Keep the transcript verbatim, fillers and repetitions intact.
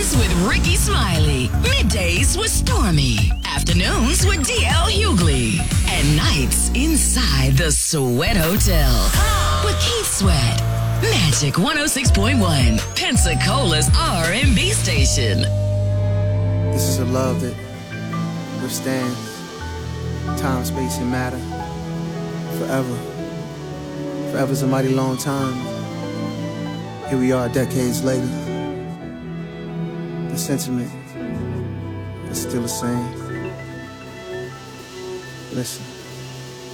Weekdays with Ricky Smiley. Middays with Stormy. Afternoons with D L Hughley. And nights inside the Sweat Hotel with Keith Sweat. Magic one oh six point one. Pensacola's R and B station. This is a love that withstands time, space, and matter. Forever. Forever's a mighty long time. Here we are decades later. The sentiment is still the same. Listen.